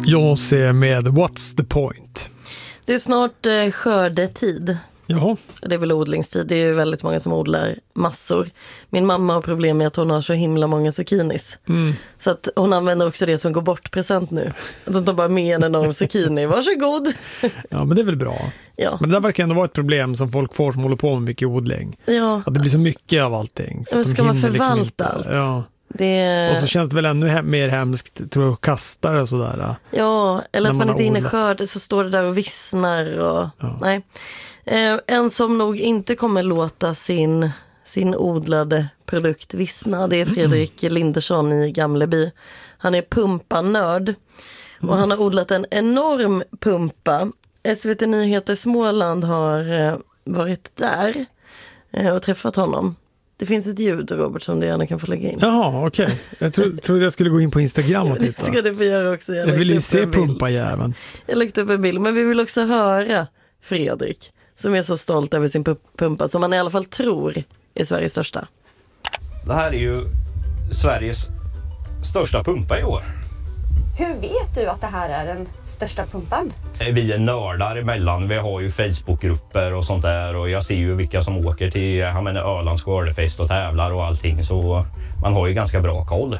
Jag ser med What's the point? Det är snart skördetid. Jaha. Det är väl odlingstid. Det är ju väldigt många som odlar massor. Min mamma har problem med att hon har så himla många zucchinis. Så att hon använder också det som går bort present nu. Att hon tar bara med en enorm zucchini. Varsågod! Ja, men det är väl bra. Ja. Men det där verkar ändå vara ett problem som folk får som håller på med mycket odling. Ja. Att det blir så mycket av allting. Så men ska man förvalta liksom allt? Ja. Och så känns det väl ännu mer hemskt, tror jag, att kasta det och sådär. Ja, eller att man inte hinner skörd så står det där och vissnar. Och... Ja. Nej. En som nog inte kommer låta sin odlade produkt vissna, det är Fredrik Lindersson i Gamleby. Han är pumpanörd och han har odlat en enorm pumpa. SVT Nyheter Småland har varit där och träffat honom. Det finns ett ljud, Robert, som du gärna kan få lägga in. Jaha, okej. Jag trodde jag skulle gå in på Instagram och titta. Det ska du få göra också. Jag vill ju se pumpajäveln. Jag lägger upp en bild, men vi vill också höra Fredrik, som är så stolt över sin pumpa, som man i alla fall tror är Sveriges största. Det här är ju Sveriges största pumpa i år. Hur vet du att det här är den största pumpan? Vi är nördar emellan. Vi har ju Facebookgrupper och sånt där. Och jag ser ju vilka som åker till Ölands skördefest och tävlar och allting. Så man har ju ganska bra koll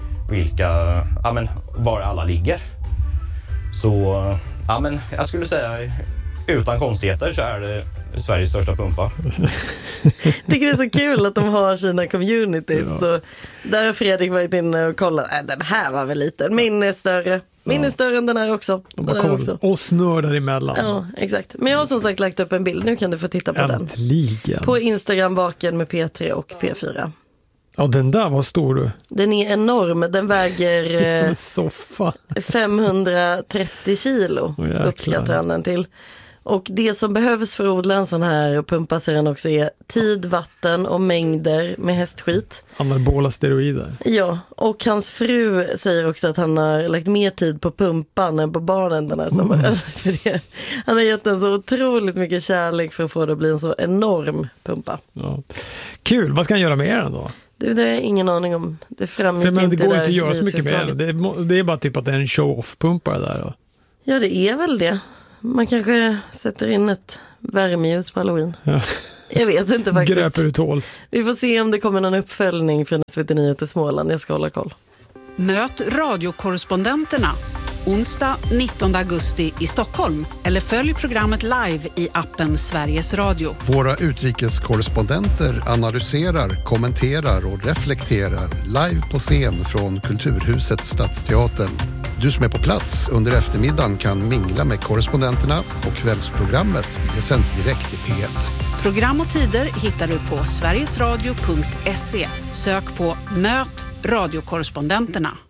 var alla ligger. Så jag skulle säga utan konstigheter så är det Sveriges största pumpa. Jag tycker det är så kul att de har sina communities. Ja. Så där har Fredrik varit inne och kollat. Den här var väl liten. Min är större. Min är större än den här också. Och snördar emellan. Ja, exakt. Men jag har som sagt lagt upp en bild. Nu kan du få titta på Äntligen. Den. På Instagram baken med P3 och P4. Ja, den där var stor du. Den är enorm. Den väger som en soffa. 530 kilo uppskattar han den till. Och det som behövs för att odla en sån här och pumpa sig den också är tid, vatten och mängder med hästskit. Anabola steroider. Ja, och hans fru säger också att han har lagt mer tid på pumpan än på barnen den här sommaren. Han har gett den så otroligt mycket kärlek för att få det att bli en så enorm pumpa. Ja. Kul, vad ska han göra med den då? Det är ingen aning om. Det framgick inte. Men det går inte att göra så mycket med den. Det är bara typ att det är en show-off-pumpa där då. Ja, det är väl det. Man kanske sätter in ett värmeljus på Halloween. Ja. Jag vet inte faktiskt. Gröper ut hål. Vi får se om det kommer någon uppföljning från SVT Nyheter Småland. Jag ska hålla koll. Möt radiokorrespondenterna onsdag 19 augusti i Stockholm. Eller följ programmet live i appen Sveriges Radio. Våra utrikeskorrespondenter analyserar, kommenterar och reflekterar live på scen från Kulturhuset Stadsteatern. Du som är på plats under eftermiddagen kan mingla med korrespondenterna och kvällsprogrammet. Det sänds direkt i P1. Program och tider hittar du på sverigesradio.se. Sök på Möt radiokorrespondenterna.